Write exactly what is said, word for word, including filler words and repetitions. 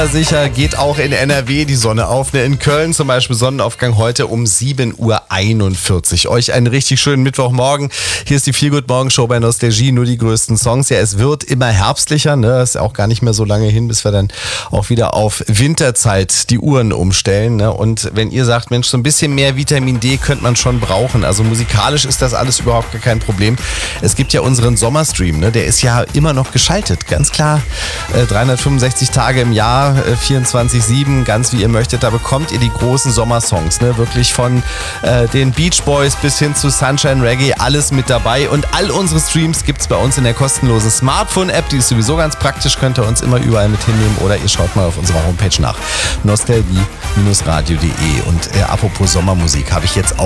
Sicher geht auch in N R W die Sonne auf. In Köln zum Beispiel Sonnenaufgang heute um sieben Uhr einundvierzig. Euch einen richtig schönen Mittwochmorgen. Hier ist die Feel Good Morgen Show bei Nostalgie. Nur die größten Songs. Ja, es wird immer herbstlicher. Ne? Ist auch gar nicht mehr so lange hin, bis wir dann auch wieder auf Winterzeit die Uhren umstellen. Ne? Und wenn ihr sagt, Mensch, so ein bisschen mehr Vitamin D könnte man schon brauchen. Also musikalisch ist das alles überhaupt gar kein Problem. Es gibt ja unseren Sommerstream. Ne? Der ist ja immer noch geschaltet. Ganz klar. Äh, dreihundertfünfundsechzig Tage im Jahr. vierundzwanzig sieben, ganz wie ihr möchtet, da bekommt ihr die großen Sommersongs, ne? Wirklich von äh, den Beach Boys bis hin zu Sunshine Reggae, alles mit dabei und all unsere Streams gibt's bei uns in der kostenlosen Smartphone-App, die ist sowieso ganz praktisch, könnt ihr uns immer überall mit hinnehmen oder ihr schaut mal auf unserer Homepage nach, nostalgie Bindestrich radio punkt de und äh, apropos Sommermusik, habe ich jetzt auch